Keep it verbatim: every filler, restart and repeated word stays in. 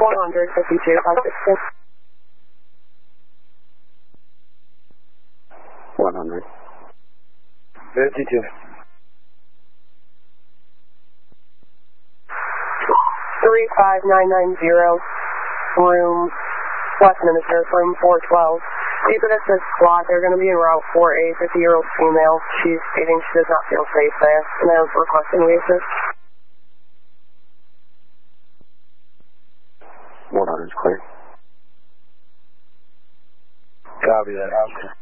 four hundred fifty-two, five six six. one hundred. fifty-two. three five nine nine zero, room Westminster, room four twelve. People that says squad, they're going to be en route for a fifty-year-old female. She's stating she does not feel safe there, and I was requesting we assist. one hundred is clear. Copy that. Okay.